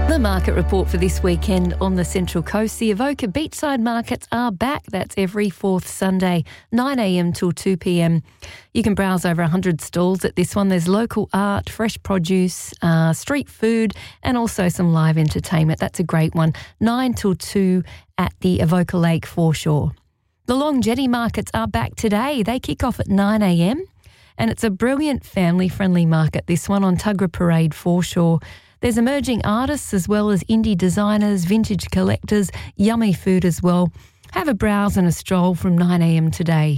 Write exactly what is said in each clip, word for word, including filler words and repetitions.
The market report for this weekend on the Central Coast. The Avoca beachside markets are back. That's every fourth Sunday, nine a m till two p m. You can browse over one hundred stalls at this one. There's local art, fresh produce, uh, street food, and also some live entertainment. That's a great one. nine till two at the Avoca Lake foreshore. The Long Jetty markets are back today. They kick off at nine a m and it's a brilliant family-friendly market, this one on Tuggerah Parade foreshore. There's emerging artists as well as indie designers, vintage collectors, yummy food as well. Have a browse and a stroll from nine a m today.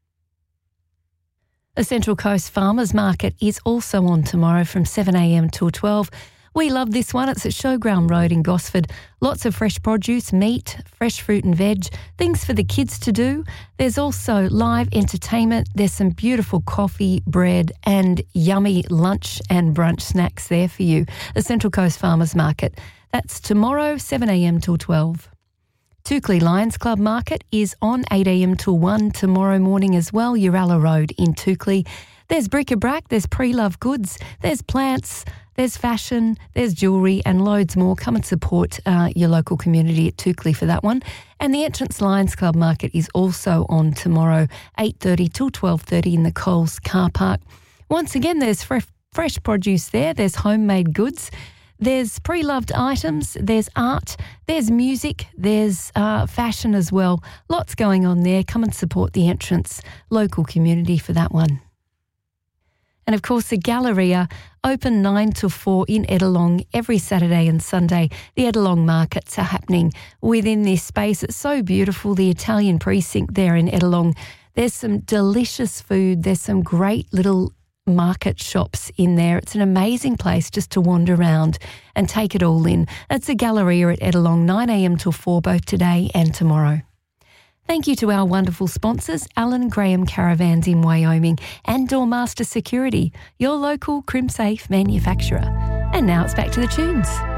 The Central Coast Farmers Market is also on tomorrow from seven a m till twelve. We love this one. It's at Showground Road in Gosford. Lots of fresh produce, meat, fresh fruit and veg, things for the kids to do. There's also live entertainment. There's some beautiful coffee, bread and yummy lunch and brunch snacks there for you. The Central Coast Farmers Market. That's tomorrow, seven a m till twelve. Toukley Lions Club Market is on eight a m till one tomorrow morning as well, Uralla Road in Toukley. There's bric-a-brac, there's pre-loved goods, there's plants, there's fashion, there's jewellery and loads more. Come and support uh, your local community at Toukley for that one. And the Entrance Lions Club Market is also on tomorrow, eight thirty till twelve thirty in the Coles car park. Once again, there's fresh, fresh produce there, there's homemade goods, there's pre-loved items, there's art, there's music, there's uh, fashion as well. Lots going on there. Come and support the Entrance local community for that one. And of course, the Galleria open nine till four in Edelong every Saturday and Sunday. The Edelong markets are happening within this space. It's so beautiful, the Italian precinct there in Edelong. There's some delicious food. There's some great little market shops in there. It's an amazing place just to wander around and take it all in. That's the Galleria at Edelong, nine a m till four, both today and tomorrow. Thank you to our wonderful sponsors, Alan Graham Caravans in Wyoming and Doormaster Security, your local CrimSafe manufacturer. And now it's back to the tunes.